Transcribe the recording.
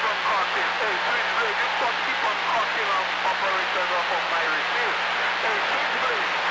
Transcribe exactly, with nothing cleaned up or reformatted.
on caution. Hey, Switchblade, you stop keep on caution on operation of my receive. Hey, Switchblade.